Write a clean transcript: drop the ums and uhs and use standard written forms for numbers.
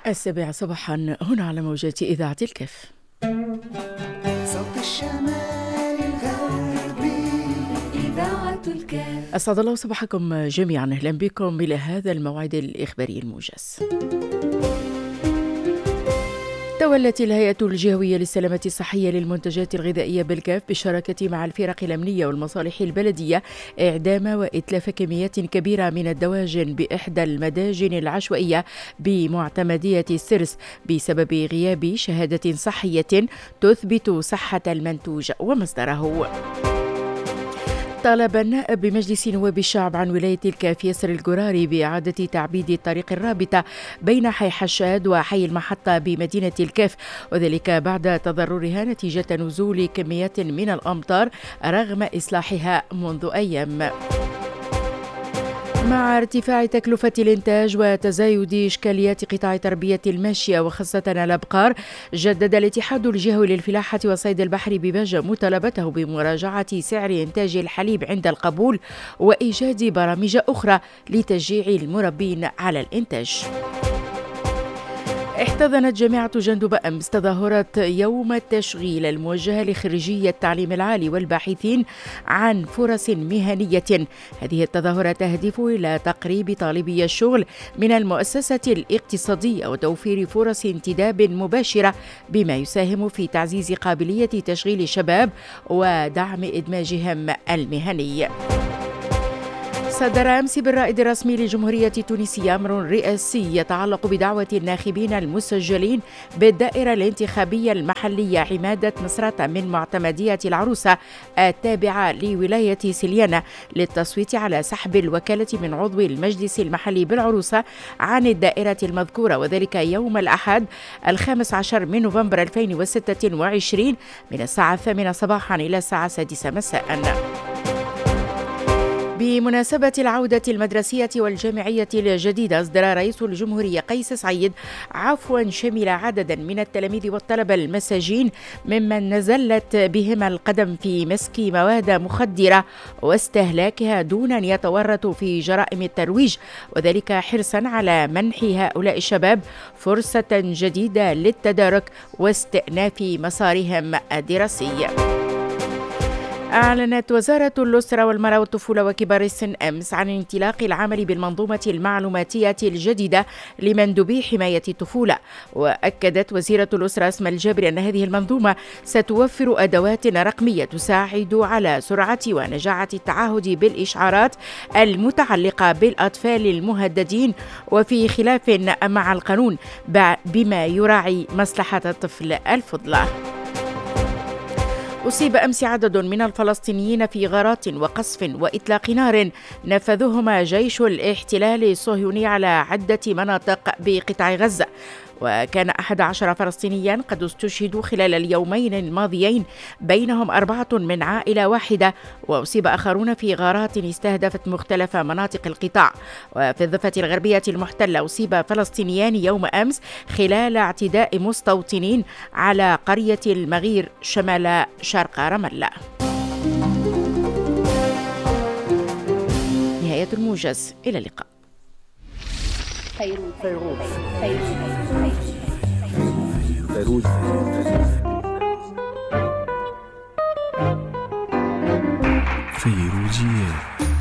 السابعة صباحا هنا على موجات إذاعة الكف. صوت الشمال الغربي إذاعة الكف. أسعد الله صباحكم جميعا، أهلا بكم إلى هذا الموعد الإخباري الموجز. تولت الهيئة الجهوية للسلامة الصحية للمنتجات الغذائية بالكاف بالشراكة مع الفرق الأمنية والمصالح البلدية إعدام وإتلاف كميات كبيرة من الدواجن بإحدى المداجن العشوائية بمعتمدية السرس بسبب غياب شهادة صحية تثبت صحة المنتوج ومصدره. طالب النائب بمجلس نواب الشعب عن ولاية الكاف ياسر القراري بإعادة تعبيد الطريق الرابطة بين حي حشاد وحي المحطة بمدينة الكاف، وذلك بعد تضررها نتيجة نزول كميات من الأمطار رغم إصلاحها منذ أيام. مع ارتفاع تكلفة الإنتاج وتزايد إشكاليات قطاع تربية الماشية وخاصة الأبقار، جدد الاتحاد الجهوي للفلاحة وصيد البحر بباجة مطالبته بمراجعة سعر إنتاج الحليب عند القبول وإيجاد برامج أخرى لتشجيع المربين على الإنتاج. احتضنت جامعة جندوب أمس تظاهرة يوم التشغيل الموجهة لخريجي التعليم العالي والباحثين عن فرص مهنية. هذه التظاهرة تهدف إلى تقريب طالبي الشغل من المؤسسة الاقتصادية وتوفير فرص انتداب مباشرة، بما يساهم في تعزيز قابلية تشغيل الشباب ودعم إدماجهم المهني. صدر أمس بالرائد الرسمي للجمهورية التونسية أمر رئاسي يتعلق بدعوة الناخبين المسجلين بالدائرة الانتخابية المحلية عمادة مصراتة من معتمدية العروسة التابعة لولاية سليانة للتصويت على سحب الوكالة من عضو المجلس المحلي بالعروسة عن الدائرة المذكورة، وذلك يوم الأحد 15 من نوفمبر 2026 من الساعة 8 صباحا إلى الساعة 6 مساء. بمناسبة العودة المدرسية والجامعية الجديدة، أصدر رئيس الجمهورية قيس سعيد عفوا شمل عددا من التلاميذ والطلبة المساجين ممن نزلت بهم القدم في مسك مواد مخدرة واستهلاكها دون أن يتورطوا في جرائم الترويج، وذلك حرصا على منح هؤلاء الشباب فرصة جديدة للتدارك واستئناف مسارهم الدراسي. أعلنت وزارة الأسرة والمرأة والطفولة وكبار السن أمس عن انطلاق العمل بالمنظومة المعلوماتية الجديدة لمندوبي حماية الطفولة. وأكدت وزيرة الأسرة أسماء الجابري أن هذه المنظومة ستوفر أدوات رقمية تساعد على سرعة ونجاعة التعهد بالإشعارات المتعلقة بالأطفال المهددين وفي خلاف مع القانون، بما يراعي مصلحة الطفل الفضلى. أصيب أمس عدد من الفلسطينيين في غارات وقصف وإطلاق نار نفذهما جيش الاحتلال الصهيوني على عدة مناطق بقطاع غزة، وكان 11 فلسطينيا قد استشهدوا خلال اليومين الماضيين، بينهم 4 من عائلة واحدة، وأصيب آخرون في غارات استهدفت مختلف مناطق القطاع. وفي الضفة الغربية المحتلة أصيب فلسطينيان يوم أمس خلال اعتداء مستوطنين على قرية المغير شمال شرق رام الله. نهاية الموجز، إلى اللقاء. فيروزيات.